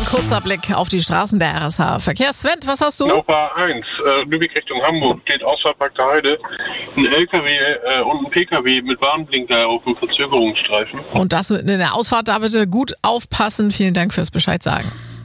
kurzer Blick auf die Straßen der RSH. Verkehrssven, was hast du? Auf A1, Lübeck Richtung Hamburg, steht Ausfahrt Bad Heide ein LKW und ein PKW mit Warnblinker auf dem Verzögerungsstreifen. Und das mitten in der Ausfahrt, da bitte gut aufpassen. Vielen Dank fürs Bescheid sagen.